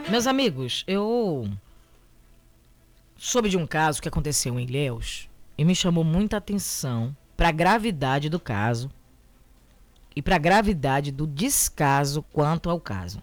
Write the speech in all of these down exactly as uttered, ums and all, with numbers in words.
Meus amigos, eu soube de um caso que aconteceu em Ilhéus e me chamou muita atenção para a gravidade do caso e para a gravidade do descaso quanto ao caso.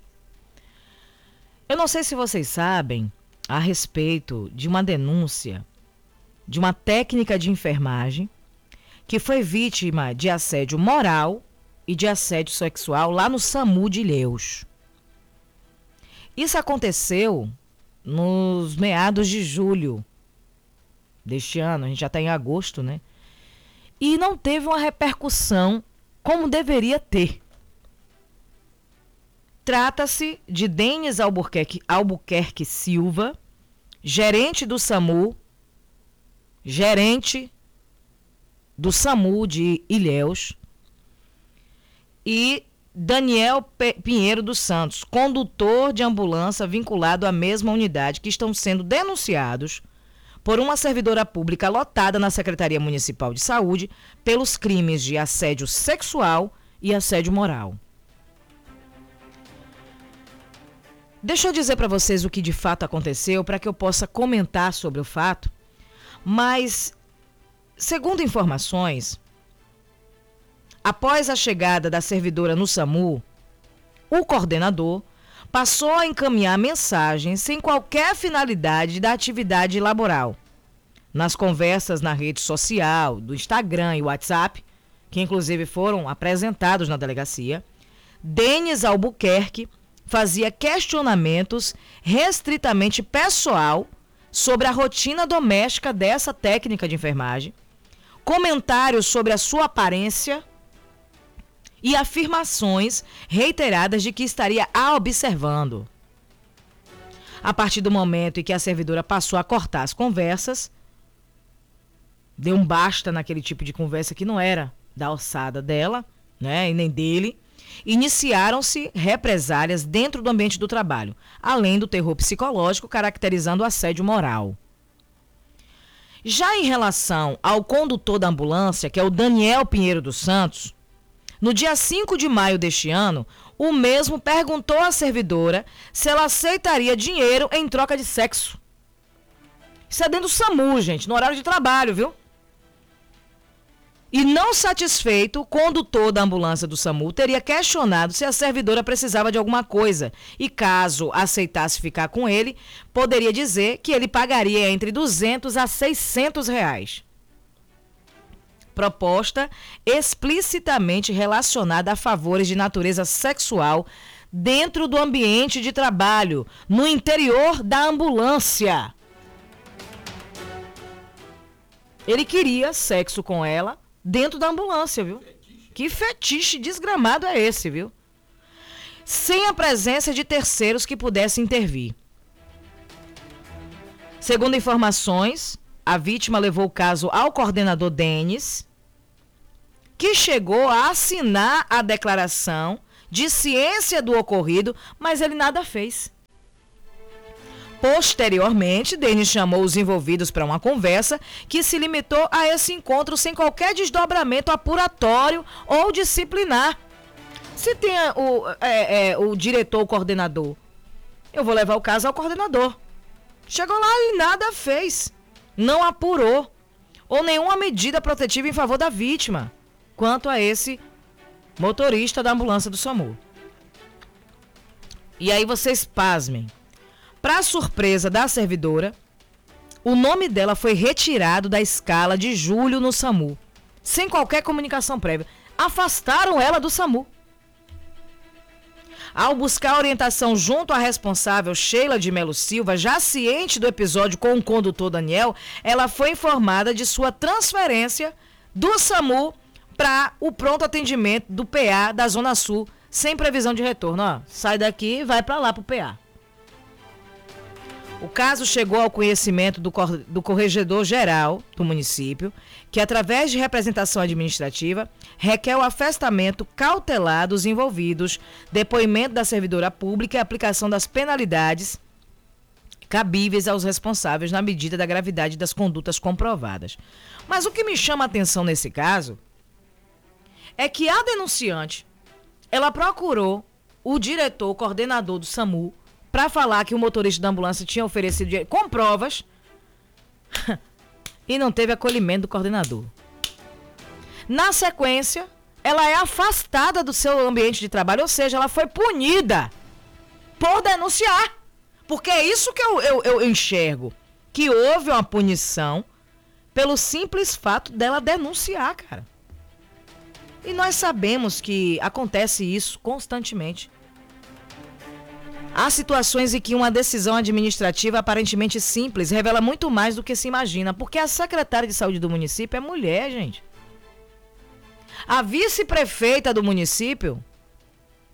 Eu não sei se vocês sabem a respeito de uma denúncia de uma técnica de enfermagem que foi vítima de assédio moral e de assédio sexual lá no SAMU de Ilhéus. Isso aconteceu nos meados de julho deste ano, a gente já está em agosto, né? E não teve uma repercussão como deveria ter. Trata-se de Denis Albuquerque, Albuquerque Silva, gerente do SAMU, gerente do SAMU de Ilhéus, e Daniel Pinheiro dos Santos, condutor de ambulância vinculado à mesma unidade, que estão sendo denunciados por uma servidora pública lotada na Secretaria Municipal de Saúde pelos crimes de assédio sexual e assédio moral. Deixa eu dizer para vocês o que de fato aconteceu, para que eu possa comentar sobre o fato, mas, segundo informações, após a chegada da servidora no SAMU, o coordenador passou a encaminhar mensagens sem qualquer finalidade da atividade laboral. Nas conversas na rede social, do Instagram e WhatsApp, que inclusive foram apresentados na delegacia, Denis Albuquerque fazia questionamentos restritamente pessoal sobre a rotina doméstica dessa técnica de enfermagem, comentários sobre a sua aparência e afirmações reiteradas de que estaria a observando. A partir do momento em que a servidora passou a cortar as conversas, deu um basta naquele tipo de conversa que não era da alçada dela, né, e nem dele, iniciaram-se represálias dentro do ambiente do trabalho, além do terror psicológico caracterizando o assédio moral. Já em relação ao condutor da ambulância, que é o Daniel Pinheiro dos Santos, no dia cinco de maio deste ano, o mesmo perguntou à servidora se ela aceitaria dinheiro em troca de sexo. Isso é dentro do SAMU, gente, no horário de trabalho, viu? E não satisfeito, o condutor da ambulância do SAMU teria questionado se a servidora precisava de alguma coisa e, caso aceitasse ficar com ele, poderia dizer que ele pagaria entre duzentos a seiscentos reais. Proposta explicitamente relacionada a favores de natureza sexual dentro do ambiente de trabalho, no interior da ambulância. Ele queria sexo com ela dentro da ambulância, viu? Fetiche. Que fetiche desgramado é esse, viu? Sem a presença de terceiros que pudessem intervir. Segundo informações, a vítima levou o caso ao coordenador Denis, que chegou a assinar a declaração de ciência do ocorrido, mas ele nada fez. Posteriormente, Denis chamou os envolvidos para uma conversa que se limitou a esse encontro sem qualquer desdobramento apuratório ou disciplinar. Se tem o, é, é, o diretor, o coordenador, eu vou levar o caso ao coordenador. Chegou lá e nada fez. Não apurou ou nenhuma medida protetiva em favor da vítima quanto a esse motorista da ambulância do SAMU. E aí vocês pasmem. Para surpresa da servidora, o nome dela foi retirado da escala de julho no SAMU, sem qualquer comunicação prévia. Afastaram ela do SAMU. Ao buscar orientação junto à responsável Sheila de Melo Silva, já ciente do episódio com o condutor Daniel, ela foi informada de sua transferência do SAMU para o pronto atendimento do P A da Zona Sul, sem previsão de retorno. Ó, sai daqui e vai para lá para o P A. O caso chegou ao conhecimento do, cor, do corregedor-geral do município, que, através de representação administrativa, requer o afastamento cautelar dos envolvidos, depoimento da servidora pública e aplicação das penalidades cabíveis aos responsáveis na medida da gravidade das condutas comprovadas. Mas o que me chama a atenção nesse caso é que a denunciante, ela procurou o diretor, o coordenador do SAMU, para falar que o motorista da ambulância tinha oferecido dinheiro com provas e não teve acolhimento do coordenador. Na sequência, ela é afastada do seu ambiente de trabalho, ou seja, ela foi punida por denunciar. Porque é isso que eu, eu, eu enxergo, que houve uma punição pelo simples fato dela denunciar, cara. E nós sabemos que acontece isso constantemente. Há situações em que uma decisão administrativa aparentemente simples revela muito mais do que se imagina, porque a secretária de saúde do município é mulher, gente. A vice-prefeita do município